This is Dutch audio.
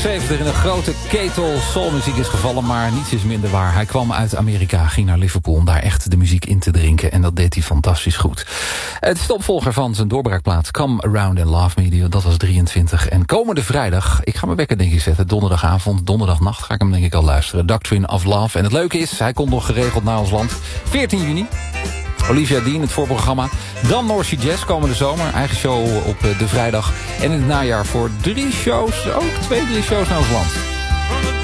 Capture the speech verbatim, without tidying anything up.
zeventig in een grote ketel soulmuziek is gevallen, maar niets is minder waar. Hij kwam uit Amerika, ging naar Liverpool om daar echt de muziek in te drinken. En dat deed hij fantastisch goed. Het is de opvolger van zijn doorbraakplaat Come Around and Love Me. Dat was drieëntwintig. En komende vrijdag, ik ga mijn wekker denk ik zetten. Donderdagavond, donderdagnacht ga ik hem denk ik al luisteren. Doctrine of Love. En het leuke is, hij komt nog geregeld naar ons land. veertien juni. Olivia Dean, het voorprogramma. Dan North Sea Jazz komende zomer. Eigen show op de vrijdag. En in het najaar voor drie shows, ook twee, drie shows naar ons land.